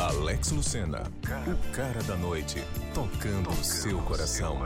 Alex Lucena, o cara da noite, tocando o seu coração.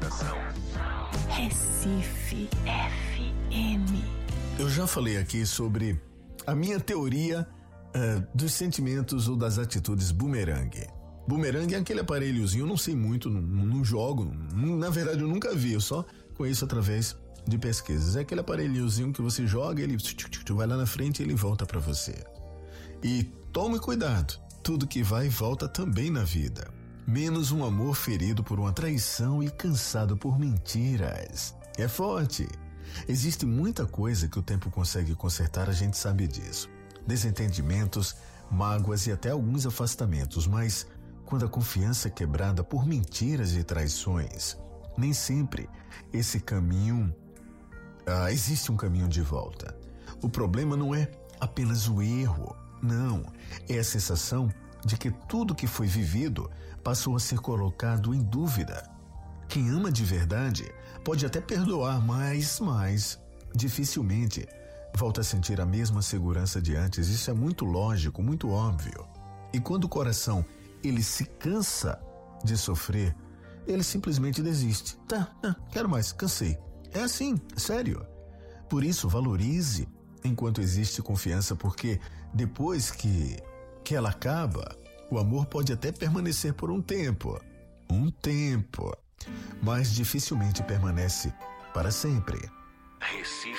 Recife FM. Eu já falei aqui sobre a minha teoria dos sentimentos ou das atitudes bumerangue. Bumerangue é aquele aparelhozinho, eu não sei muito, não jogo, na verdade eu nunca vi, eu só conheço através de pesquisas. É aquele aparelhozinho que você joga, ele vai lá na frente e ele volta pra você. E tome cuidado, tudo que vai e volta também na vida. Menos um amor ferido por uma traição e cansado por mentiras. É forte. Existe muita coisa que o tempo consegue consertar, a gente sabe disso. Desentendimentos, mágoas e até alguns afastamentos, mas quando a confiança é quebrada por mentiras e traições, nem sempre esse caminho, existe um caminho de volta. O problema não é apenas o erro, não, é a sensação de que tudo que foi vivido passou a ser colocado em dúvida. Quem ama de verdade pode até perdoar, mas dificilmente volta a sentir a mesma segurança de antes. Isso é muito lógico, muito óbvio. E quando o coração ele se cansa de sofrer, ele simplesmente desiste. Quero mais, cansei. É assim, sério. Por isso, valorize enquanto existe confiança, porque depois que ela acaba, o amor pode até permanecer por um tempo, mas dificilmente permanece para sempre. Recife